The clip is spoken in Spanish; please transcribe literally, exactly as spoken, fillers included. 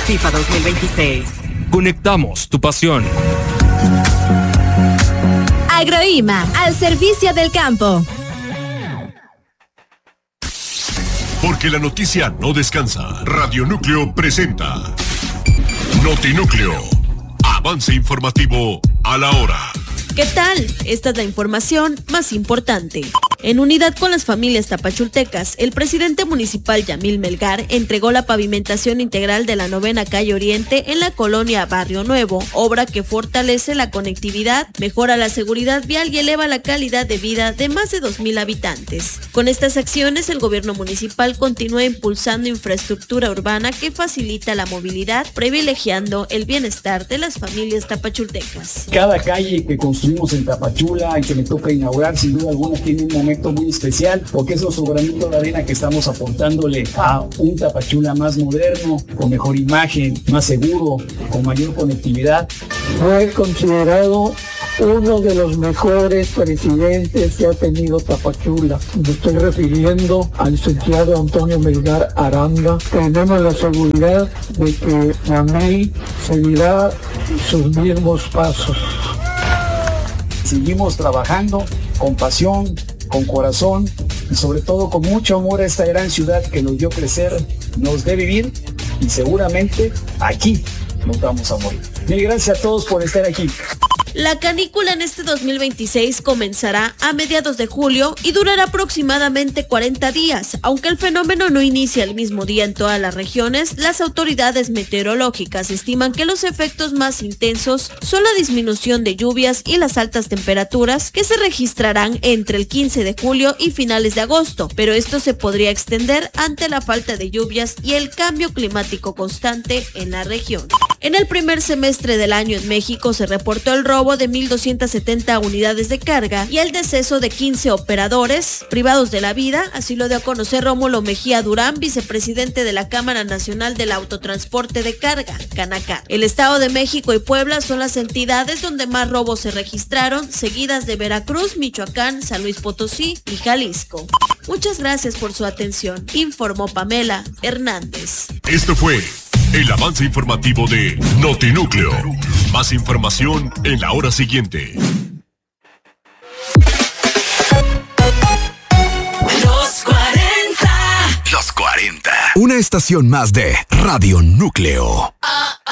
FIFA dos mil veintiséis. Conectamos tu pasión. Agroima, al servicio del campo. Porque la noticia no descansa. Radio Núcleo presenta Notinúcleo. Avance informativo a la hora. ¿Qué tal? Esta es la información más importante. En unidad con las familias tapachultecas, el presidente municipal Yamil Melgar entregó la pavimentación integral de la novena calle Oriente en la colonia Barrio Nuevo, obra que fortalece la conectividad, mejora la seguridad vial y eleva la calidad de vida de más de dos mil habitantes. Con estas acciones, el gobierno municipal continúa impulsando infraestructura urbana que facilita la movilidad, privilegiando el bienestar de las familias tapachultecas. Cada calle que construimos en Tapachula y que me toca inaugurar, sin duda alguna, tiene un momento muy especial, porque es nuestro granito de arena que estamos aportándole a un Tapachula más moderno, con mejor imagen, más seguro, con mayor conectividad. Fue considerado uno de los mejores presidentes que ha tenido Tapachula. Me estoy refiriendo al licenciado Antonio Melgar Aranda. Tenemos la seguridad de que Yamil seguirá sus mismos pasos. Seguimos trabajando con pasión, con corazón y sobre todo con mucho amor a esta gran ciudad que nos dio crecer, nos dé vivir y seguramente aquí nos vamos a morir. Mil gracias a todos por estar aquí. La canícula en este dos mil veintiséis comenzará a mediados de julio y durará aproximadamente cuarenta días. Aunque el fenómeno no inicia el mismo día en todas las regiones, las autoridades meteorológicas estiman que los efectos más intensos son la disminución de lluvias y las altas temperaturas que se registrarán entre el quince de julio y finales de agosto, pero esto se podría extender ante la falta de lluvias y el cambio climático constante en la región. En el primer semestre del año en México se reportó el robo de mil doscientas setenta unidades de carga y el deceso de quince operadores privados de la vida, así lo dio a conocer Rómulo Mejía Durán, vicepresidente de la Cámara Nacional del Autotransporte de Carga, Canacar. El Estado de México y Puebla son las entidades donde más robos se registraron, seguidas de Veracruz, Michoacán, San Luis Potosí y Jalisco. Muchas gracias por su atención, informó Pamela Hernández. Esto fue el avance informativo de Notinúcleo. Más información en la hora siguiente. Los cuarenta. Los cuarenta. Una estación más de Radio Núcleo.